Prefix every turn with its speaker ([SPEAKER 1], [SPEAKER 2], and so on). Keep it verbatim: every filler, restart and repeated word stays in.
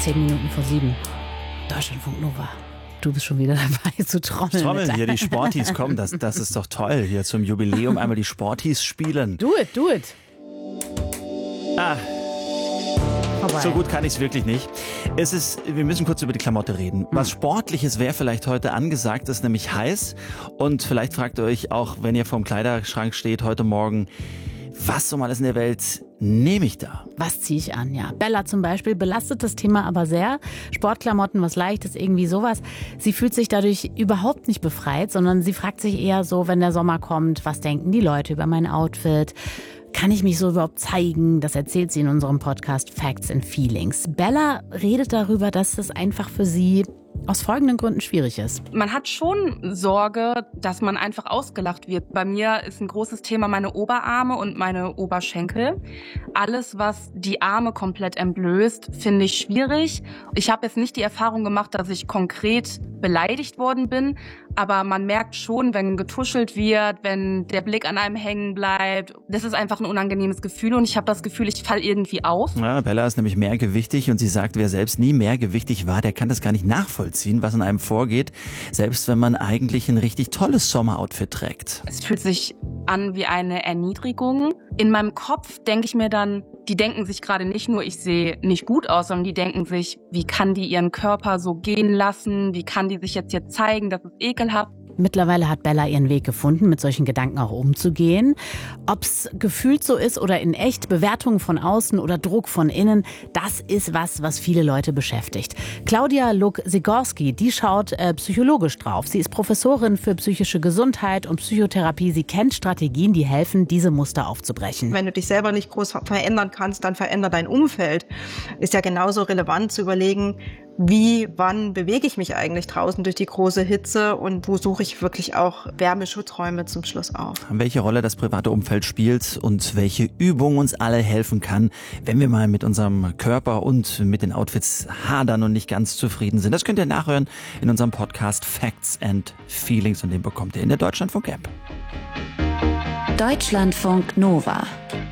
[SPEAKER 1] Zehn Minuten vor sieben. Deutschlandfunk Nova. Du bist schon wieder dabei zu trommeln.
[SPEAKER 2] Trommeln hier, die Sporties kommen, das, das ist doch toll. Hier zum Jubiläum einmal die Sporties spielen.
[SPEAKER 1] Do it, do it.
[SPEAKER 2] Ah,
[SPEAKER 1] Vorbei.
[SPEAKER 2] so gut kann ich es wirklich nicht. Es ist, wir müssen kurz über die Klamotte reden. Was Sportliches wäre vielleicht heute angesagt, ist nämlich heiß. Und vielleicht fragt ihr euch auch, wenn ihr vorm Kleiderschrank steht heute Morgen, was um alles in der Welt nehme ich da?
[SPEAKER 1] Was ziehe ich an, ja. Bella zum Beispiel belastet das Thema aber sehr. Sportklamotten, was Leichtes, irgendwie sowas. Sie fühlt sich dadurch überhaupt nicht befreit, sondern sie fragt sich eher so, wenn der Sommer kommt, was denken die Leute über mein Outfit? Kann ich mich so überhaupt zeigen? Das erzählt sie in unserem Podcast Facts and Feelings. Bella redet darüber, dass das einfach für sie aus folgenden Gründen schwierig ist.
[SPEAKER 3] Man hat schon Sorge, dass man einfach ausgelacht wird. Bei mir ist ein großes Thema meine Oberarme und meine Oberschenkel. Alles, was die Arme komplett entblößt, finde ich schwierig. Ich habe jetzt nicht die Erfahrung gemacht, dass ich konkret beleidigt worden bin, aber man merkt schon, wenn getuschelt wird, wenn der Blick an einem hängen bleibt. Das ist einfach ein unangenehmes Gefühl und ich habe das Gefühl, ich falle irgendwie auf.
[SPEAKER 2] Ja, Bella ist nämlich mehrgewichtig und sie sagt, wer selbst nie mehrgewichtig war, der kann das gar nicht nachvollziehen, was in einem vorgeht, selbst wenn man eigentlich ein richtig tolles Sommeroutfit trägt.
[SPEAKER 3] Es fühlt sich an wie eine Erniedrigung. In meinem Kopf denke ich mir dann, die denken sich gerade nicht nur, ich sehe nicht gut aus, sondern die denken sich, wie kann die ihren Körper so gehen lassen? Wie kann die sich jetzt hier zeigen? Das ist ekelhaft.
[SPEAKER 1] Mittlerweile hat Bella ihren Weg gefunden, mit solchen Gedanken auch umzugehen. Ob's gefühlt so ist oder in echt, Bewertungen von außen oder Druck von innen, das ist was, was viele Leute beschäftigt. Claudia Luck-Sigorski, die schaut äh, psychologisch drauf. Sie ist Professorin für psychische Gesundheit und Psychotherapie. Sie kennt Strategien, die helfen, diese Muster aufzubrechen.
[SPEAKER 4] Wenn du dich selber nicht groß verändern kannst, dann veränder dein Umfeld. Ist ja genauso relevant zu überlegen, wie, wann bewege ich mich eigentlich draußen durch die große Hitze und wo suche ich wirklich auch Wärmeschutzräume zum Schluss auf.
[SPEAKER 2] Welche Rolle das private Umfeld spielt und welche Übung uns alle helfen kann, wenn wir mal mit unserem Körper und mit den Outfits hadern und nicht ganz zufrieden sind. Das könnt ihr nachhören in unserem Podcast Facts and Feelings und den bekommt ihr in der Deutschlandfunk-App.
[SPEAKER 5] Deutschlandfunk Nova.